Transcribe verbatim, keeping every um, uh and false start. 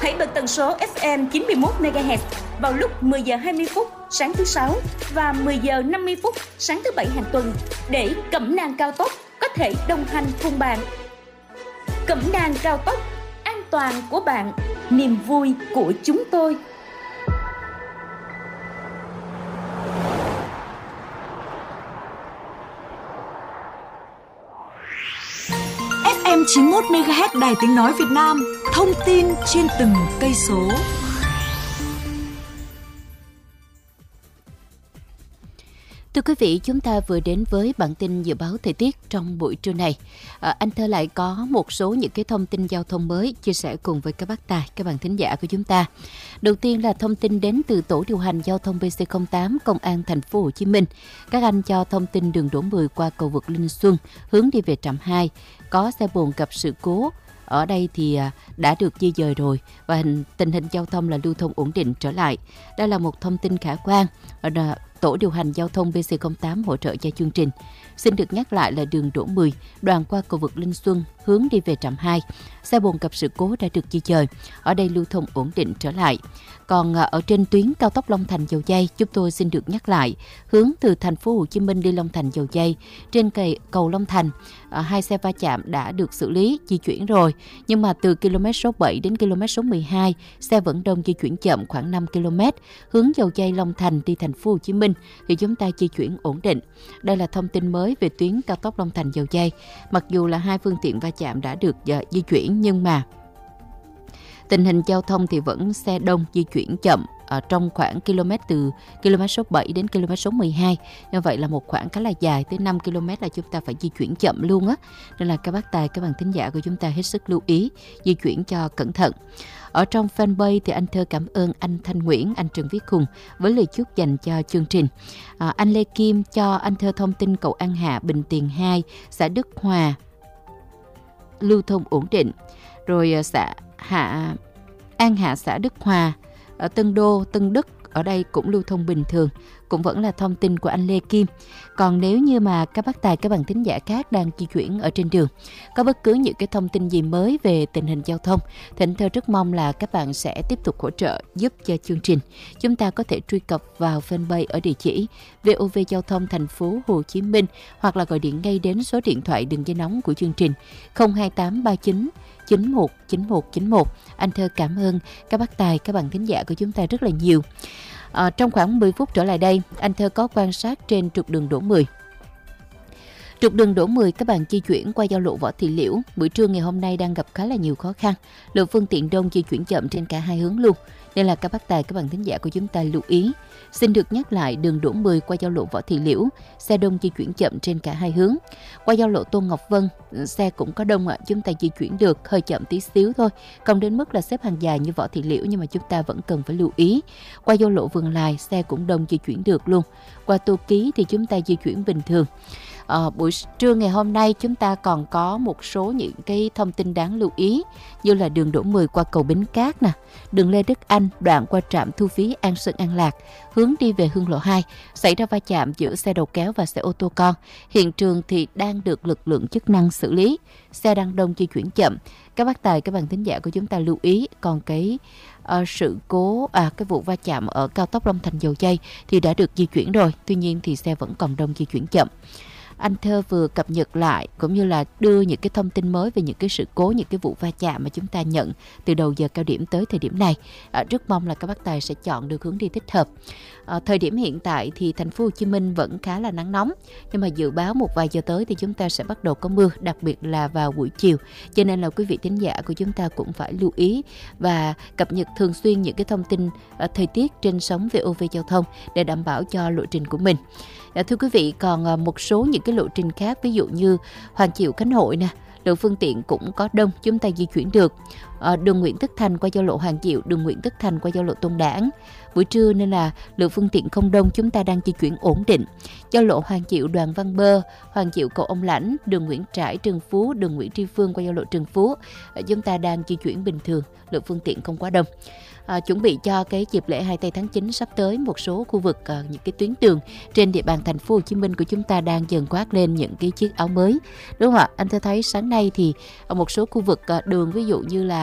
Hãy bật tần số ép em chín mươi mốt mê ga héc vào lúc mười giờ hai mươi phút sáng thứ Sáu và mười giờ năm mươi phút sáng thứ Bảy hàng tuần để Cẩm nang cao tốc có thể đồng hành cùng bạn. Cẩm nang cao tốc, an toàn của bạn, niềm vui của chúng tôi. ép em chín mươi mốt mê ga héc Đài Tiếng nói Việt Nam, thông tin trên từng cây số. Thưa quý vị, chúng ta vừa đến với bản tin dự báo thời tiết trong buổi trưa này. À, anh Thơ lại có một số những cái thông tin giao thông mới chia sẻ cùng với các bác tài, các bạn thính giả của chúng ta. Đầu tiên là thông tin đến từ tổ điều hành giao thông bê xê không tám Công an Thành phố Hồ Chí Minh. Các anh cho thông tin đường đỗ mười qua cầu vượt Linh Xuân hướng đi về trạm hai có xe bồn gặp sự cố. Ở đây thì đã được di dời rồi và hình, tình hình giao thông là lưu thông ổn định trở lại. Đây là một thông tin khả quan. Tổ điều hành giao thông bê xê không tám hỗ trợ cho chương trình. Xin được nhắc lại là đường đỗ mười, đoạn qua cầu vượt Linh Xuân, hướng đi về trạm hai. Xe bồn gặp sự cố đã được di dời. Ở đây lưu thông ổn định trở lại. Còn ở trên tuyến cao tốc Long Thành Dầu Giây, chúng tôi xin được nhắc lại, hướng từ thành phố Hồ Chí Minh đi Long Thành Dầu Giây, trên cây cầu Long Thành, hai xe va chạm đã được xử lý, di chuyển rồi. Nhưng mà từ km số bảy đến km số mười hai, xe vẫn đông di chuyển chậm khoảng năm ki lô mét, hướng Dầu Giây Long Thành đi thành phố Hồ Chí Minh thì chúng ta di chuyển ổn định. Đây là thông tin mới về tuyến cao tốc Long Thành Dầu Giây. Mặc dù là hai phương tiện va chạm đã được uh, di chuyển nhưng mà tình hình giao thông thì vẫn xe đông di chuyển chậm ở trong khoảng km từ km số bảy đến km số mười hai. Như vậy là một khoảng khá là dài, tới năm ki lô mét là chúng ta phải di chuyển chậm luôn á. Nên là các bác tài, các bạn thính giả của chúng ta hết sức lưu ý, di chuyển cho cẩn thận. Ở trong fanpage thì anh Thơ cảm ơn anh Thanh Nguyễn, anh Trần Viết Hùng với lời chúc dành cho chương trình. À, anh Lê Kim cho anh Thơ thông tin cầu An Hạ, Bình Tiền hai, xã Đức Hòa lưu thông ổn định. Rồi xã Hạ An Hạ, xã Đức Hòa, ở Tân Đô, Tân Đức ở đây cũng lưu thông bình thường, cũng vẫn là thông tin của anh Lê Kim. Còn nếu như mà các bác tài, các bạn thính giả khác đang di chuyển ở trên đường, có bất cứ những cái thông tin gì mới về tình hình giao thông, thì anh Thơ rất mong là các bạn sẽ tiếp tục hỗ trợ giúp cho chương trình. Chúng ta có thể truy cập vào fanpage ở địa chỉ vê o vê Giao thông Thành phố Hồ Chí Minh hoặc là gọi điện ngay đến số điện thoại đường dây nóng của chương trình không hai tám ba chín chín một chín một chín một. Anh Thơ cảm ơn các bác tài, các bạn thính giả của chúng ta rất là nhiều. À, trong khoảng mười phút trở lại đây, anh Thơ có quan sát trên trục đường đỗ mười. Trục đường đỗ mười các bạn di chuyển qua giao lộ Võ Thị Liễu, buổi trưa ngày hôm nay đang gặp khá là nhiều khó khăn. Lượng phương tiện đông di chuyển chậm trên cả hai hướng luôn. Nên là các bác tài, các bạn thính giả của chúng ta lưu ý. Xin được nhắc lại đường đỗ mười qua giao lộ Võ Thị Liễu, xe đông di chuyển chậm trên cả hai hướng. Qua giao lộ Tôn Ngọc Vân, xe cũng có đông ạ, chúng ta di chuyển được hơi chậm tí xíu thôi, không đến mức là xếp hàng dài như Võ Thị Liễu nhưng mà chúng ta vẫn cần phải lưu ý. Qua giao lộ Vườn Lài, xe cũng đông di chuyển được luôn. Qua Tô Ký thì chúng ta di chuyển bình thường. À, buổi trưa ngày hôm nay chúng ta còn có một số những cái thông tin đáng lưu ý như là đường đỗ mười qua cầu Bến Cát nè, đường Lê Đức Anh đoạn qua trạm thu phí An Sơn An Lạc hướng đi về Hương Lộ hai xảy ra va chạm giữa xe đầu kéo và xe ô tô con. Hiện trường thì đang được lực lượng chức năng xử lý, xe đang đông di chuyển chậm. Các bác tài, các bạn thính giả của chúng ta lưu ý. Còn cái uh, sự cố à cái vụ va chạm ở cao tốc Long Thành Dầu Giây thì đã được di chuyển rồi, tuy nhiên thì xe vẫn còn đông di chuyển chậm. Anh Thơ vừa cập nhật lại cũng như là đưa những cái thông tin mới về những cái sự cố, những cái vụ va chạm mà chúng ta nhận từ đầu giờ cao điểm tới thời điểm này. À, rất mong là các bác tài sẽ chọn được hướng đi thích hợp. À, thời điểm hiện tại thì thành phố Hồ Chí Minh vẫn khá là nắng nóng, nhưng mà dự báo một vài giờ tới thì chúng ta sẽ bắt đầu có mưa, đặc biệt là vào buổi chiều. Cho nên là quý vị thính giả của chúng ta cũng phải lưu ý và cập nhật thường xuyên những cái thông tin uh, thời tiết trên sóng vê o vê Giao thông để đảm bảo cho lộ trình của mình. À, thưa quý vị, còn uh, một số những cái lộ trình khác, ví dụ như Hoàng Diệu Khánh Hội nè, lượng phương tiện cũng có đông, chúng ta di chuyển được. À, đường Nguyễn Tất Thành qua giao lộ Hoàng Diệu, đường Nguyễn Tất Thành qua giao lộ Tôn Đản. Buổi trưa nên là lượng phương tiện không đông, chúng ta đang di chuyển ổn định. Giao lộ Hoàng Diệu, Đoàn Văn Bơ, Hoàng Diệu cầu Ông Lãnh, đường Nguyễn Trãi, Trần Phú, đường Nguyễn Tri Phương qua giao lộ Trần Phú, à, chúng ta đang di chuyển bình thường, lượng phương tiện không quá đông. À, chuẩn bị cho cái dịp lễ hai tây tháng chín sắp tới, một số khu vực à, những cái tuyến đường trên địa bàn thành phố Hồ Chí Minh của chúng ta đang dần khoác lên những cái chiếc áo mới, đúng không ạ? Anh thấy sáng nay thì ở một số khu vực à, đường ví dụ như là